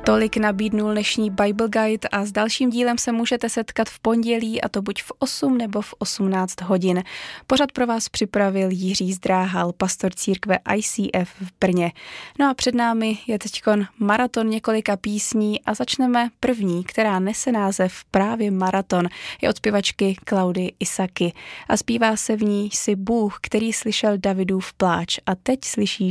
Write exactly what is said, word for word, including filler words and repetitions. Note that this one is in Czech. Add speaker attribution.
Speaker 1: Tolik nabídnul dnešní Bible Guide a s dalším dílem se můžete setkat v pondělí, a to buď v osm nebo v osmnáct hodin. Pořad pro vás připravil Jiří Zdráhal, pastor církve I C F v Brně. No a před námi je teďkon maraton několika písní a začneme první, která nese název právě Maraton. Je od zpěvačky Klaudy Isaky a zpívá se v ní Jsi Bůh, který slyšel Davidův pláč, a teď slyšíš